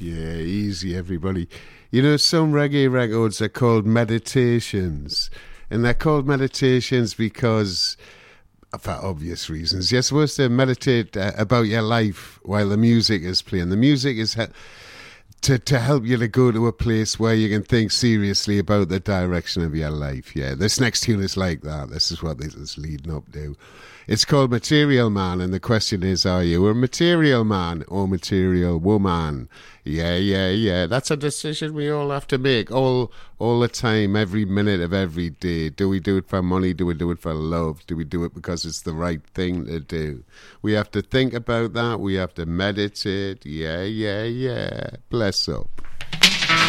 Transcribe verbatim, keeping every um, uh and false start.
Yeah, easy, everybody. You know, some reggae records are called meditations, and they're called meditations because, for obvious reasons, you're supposed to meditate uh, about your life while the music is playing. The music is he- to to help you to go to a place where you can think seriously about the direction of your life. Yeah, this next tune is like that. This is what this is leading up to. It's called Material Man, and the question is, are you a material man or material woman? Yeah, yeah, yeah. That's a decision we all have to make all all the time, every minute of every day. Do we do it for money? Do we do it for love? Do we do it because it's the right thing to do? We have to think about that. We have to meditate. Yeah, yeah, yeah. Bless up.